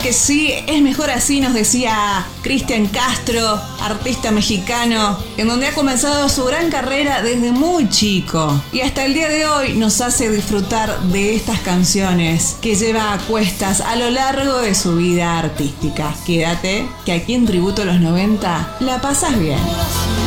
que sí, es mejor así, nos decía Cristian Castro, artista mexicano, en donde ha comenzado su gran carrera desde muy chico y hasta el día de hoy nos hace disfrutar de estas canciones que lleva a cuestas a lo largo de su vida artística. Quédate, que aquí en Tributo a los 90 la pasas bien.